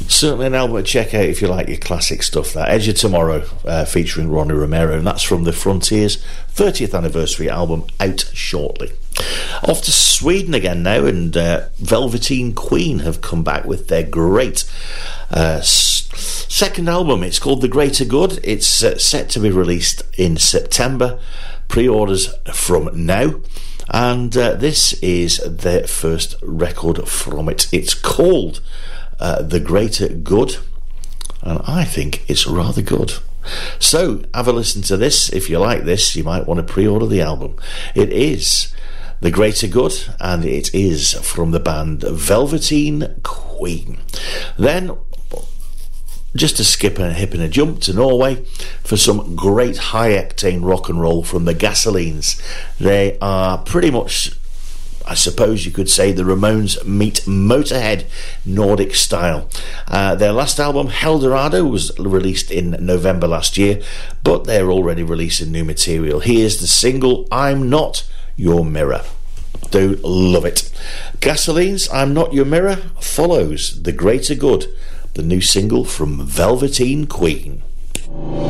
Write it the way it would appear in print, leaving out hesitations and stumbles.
Certainly an album to check out if you like your classic stuff. That Edge of Tomorrow, featuring Ronnie Romero, and that's from the Frontiers 30th anniversary album, out shortly. Off to Sweden again now, and Velveteen Queen have come back with their great second album. It's called The Greater Good. It's set to be released in September. Pre-orders from now. And this is their first record from it. It's called The Greater Good, and I think it's rather good. So have a listen to this. If you like this, you might want to pre-order the album. It is The Greater Good, and it is from the band Velveteen Queen. Then, just to skip a hip and a jump to Norway for some great high-octane rock and roll from the Gasolines. They are pretty much, I suppose you could say, the Ramones meet Motorhead Nordic style. Their last album, Eldorado, was released in November last year, but they're already releasing new material. Here's the single, I'm Not Your Mirror. Do love it. Gasolines, I'm Not Your Mirror follows The Greater Good, the new single from Velveteen Queen.